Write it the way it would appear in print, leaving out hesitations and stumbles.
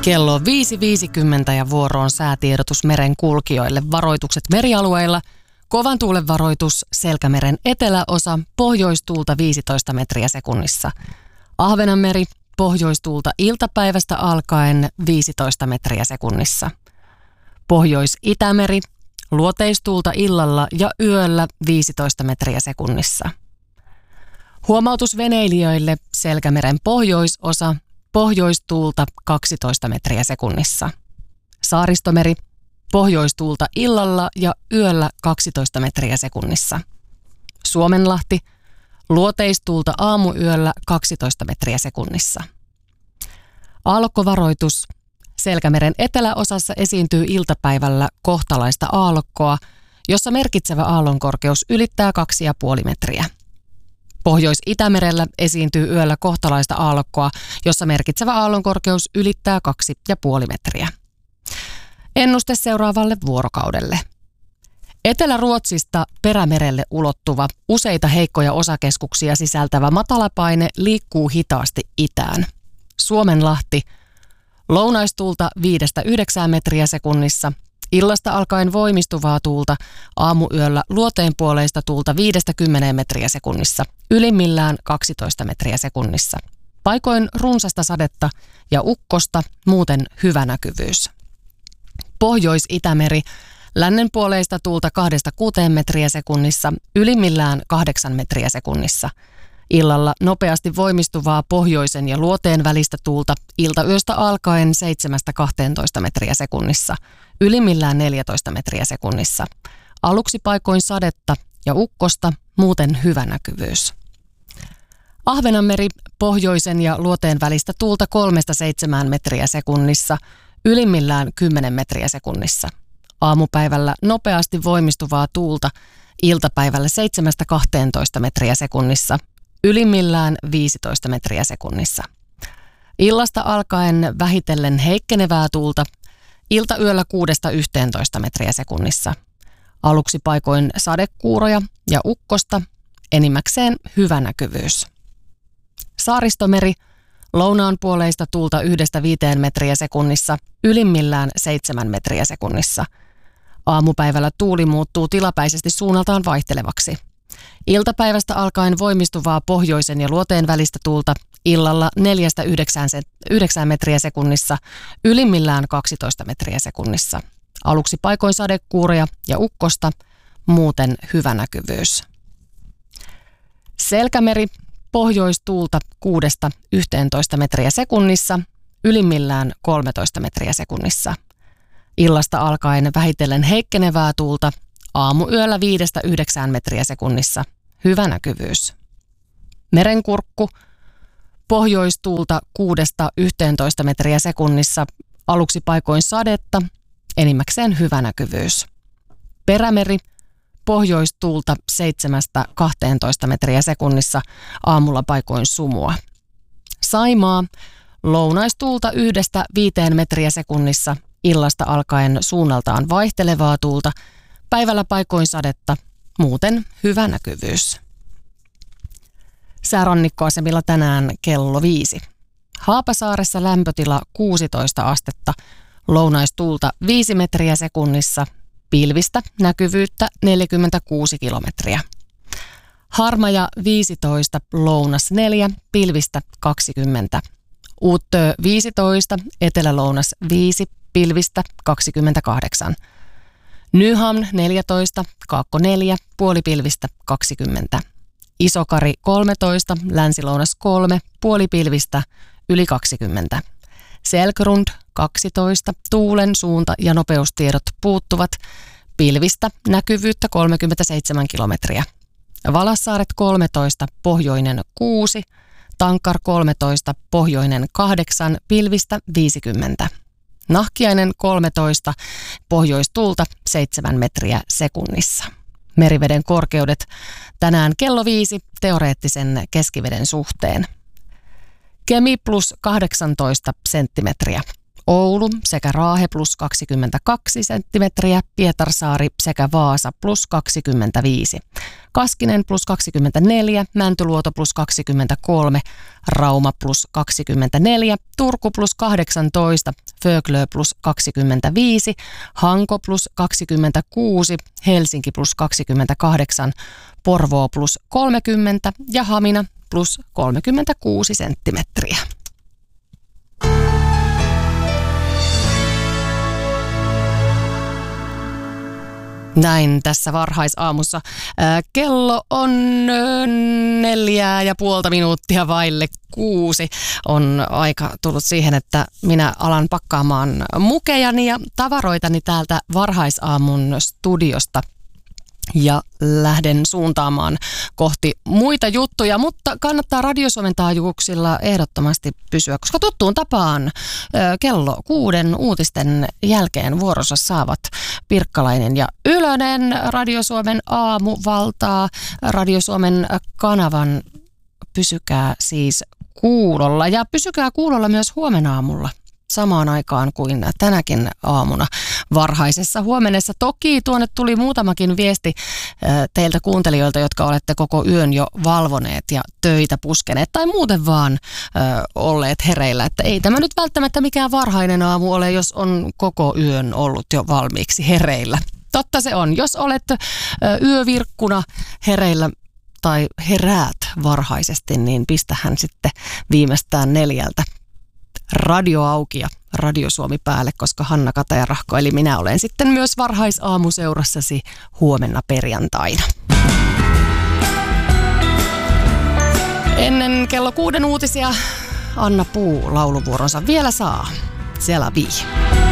Kello on 5.50 ja vuoroon säätiedotus meren kulkijoille. Varoitukset merialueilla. Kovan tuulen varoitus Selkämeren eteläosa, pohjoistuulta 15 metriä sekunnissa. Ahvenanmeri, pohjoistuulta iltapäivästä alkaen 15 metriä sekunnissa. Pohjois-Itämeri, luoteistuulta illalla ja yöllä 15 metriä sekunnissa. Huomautus veneilijöille Selkämeren pohjoisosa, pohjoistuulta 12 metriä sekunnissa. Saaristomeri, pohjoistuulta illalla ja yöllä 12 metriä sekunnissa. Suomenlahti, luoteistuulta aamuyöllä 12 metriä sekunnissa. Aallokkovaroitus. Selkämeren eteläosassa esiintyy iltapäivällä kohtalaista aallokkoa, jossa merkitsevä aallonkorkeus ylittää 2,5 metriä. Pohjois-Itämerellä esiintyy yöllä kohtalaista aallokkoa, jossa merkitsevä aallonkorkeus ylittää 2,5 metriä. Ennuste seuraavalle vuorokaudelle. Etelä-Ruotsista Perämerelle ulottuva, useita heikkoja osakeskuksia sisältävä matalapaine liikkuu hitaasti itään. Suomenlahti, lounaistuulta 5-9 metriä sekunnissa, illasta alkaen voimistuvaa tuulta, aamuyöllä luoteenpuoleista tuulta 5-10 metriä sekunnissa, ylimmillään 12 metriä sekunnissa. Paikoin runsasta sadetta ja ukkosta, muuten hyvä näkyvyys. Pohjois-Itämeri, lännenpuoleista tuulta 2-6 metriä sekunnissa, ylimmillään 8 metriä sekunnissa. Illalla nopeasti voimistuvaa pohjoisen ja luoteen välistä tuulta, iltayöstä alkaen 7-12 metriä sekunnissa, ylimmillään 14 metriä sekunnissa. Aluksi paikoin sadetta ja ukkosta, muuten hyvä näkyvyys. Ahvenanmeri, pohjoisen ja luoteen välistä tuulta 3-7 metriä sekunnissa, ylimmillään 10 metriä sekunnissa. Aamupäivällä nopeasti voimistuvaa tuulta, iltapäivällä 7-12 metriä sekunnissa, ylimmillään 15 metriä sekunnissa. Illasta alkaen vähitellen heikkenevää tuulta, iltayöllä 6-11 metriä sekunnissa. Aluksi paikoin sadekuuroja ja ukkosta, enimmäkseen hyvä näkyvyys. Saaristomeri, lounaan puoleista tuulta 1-5 metriä sekunnissa, ylimmillään 7 metriä sekunnissa. Aamupäivällä tuuli muuttuu tilapäisesti suunnaltaan vaihtelevaksi. Iltapäivästä alkaen voimistuvaa pohjoisen ja luoteen välistä tuulta, illalla 4-9 metriä sekunnissa, ylimmillään 12 metriä sekunnissa. Aluksi paikoin sadekuuroja ja ukkosta, muuten hyvä näkyvyys. Selkämeri, pohjoistuulta 6-11 metriä sekunnissa, ylimmillään 13 metriä sekunnissa. Illasta alkaen vähitellen heikkenevää tuulta, aamuyöllä 5-9 metriä sekunnissa, hyvä näkyvyys. Merenkurkku, pohjoistuulta 6-11 metriä sekunnissa, aluksi paikoin sadetta, enimmäkseen hyvä näkyvyys. Perämeri, pohjoistuulta 7-12 metriä sekunnissa, aamulla paikoin sumua. Saimaa, lounaistuulta 1-5 metriä sekunnissa, illasta alkaen suunnaltaan vaihtelevaa tuulta, päivällä paikoin sadetta, muuten hyvä näkyvyys. Säärannikkoasemilla tänään kello 5. Haapasaaressa lämpötila 16 astetta, lounaistuulta 5 metriä sekunnissa, pilvistä näkyvyyttä 46 kilometriä. Harmaja 15, lounas 4, pilvistä 20. Uuttöö 15, etelä-lounas 5, pilvistä 28. Nyhamn 14, kaakko 4, puolipilvistä 20. Isokari 13, länsilounas 3, puolipilvistä yli 20. Selkrund 12, tuulen suunta ja nopeustiedot puuttuvat, pilvistä näkyvyyttä 37 kilometriä. Valassaaret 13, pohjoinen 6, Tankkar 13, pohjoinen 8, pilvistä 50. Nahkiainen 13, pohjoistuulta 7 metriä sekunnissa. Meriveden korkeudet tänään kello 5 teoreettisen keskiveden suhteen. Kemi plus 18 senttimetriä. Oulu sekä Raahe plus 22 senttimetriä, Pietarsaari sekä Vaasa plus 25. Kaskinen plus 24, Mäntyluoto plus 23, Rauma plus 24, Turku plus 18, Föglö plus 25, Hanko plus 26, Helsinki plus 28, Porvoo plus 30 ja Hamina plus 36 senttimetriä. Näin tässä varhaisaamussa. Kello on 4,5 minuuttia vaille 6. On aika tullut siihen, että minä alan pakkaamaan mukejani ja tavaroitani täältä varhaisaamun studiosta. Ja lähden suuntaamaan kohti muita juttuja, mutta kannattaa Radio Suomen taajuuksilla ehdottomasti pysyä, koska tuttuun tapaan kello 6 uutisten jälkeen vuorossa saavat Pirkkalainen ja Ylönen. Radio Suomen aamuvaltaa, Radio Suomen kanavan. Pysykää siis kuulolla ja pysykää kuulolla myös huomenna aamulla. Samaan aikaan kuin tänäkin aamuna varhaisessa huomenessa. Toki tuonne tuli muutamakin viesti teiltä kuuntelijoilta, jotka olette koko yön jo valvoneet ja töitä puskeneet tai muuten vaan olleet hereillä. Että ei tämä nyt välttämättä mikään varhainen aamu ole, jos on koko yön ollut jo valmiiksi hereillä. Totta se on. Jos olet yövirkkuna hereillä tai heräät varhaisesti, niin pistähän sitten viimeistään 4 radio auki ja Radio Suomi päälle, koska Hanna Katajarahko eli minä olen sitten myös varhaisaamuseurassasi huomenna perjantaina. Ennen kello 6 uutisia Anna Puu lauluvuoronsa vielä saa. C'est la vie.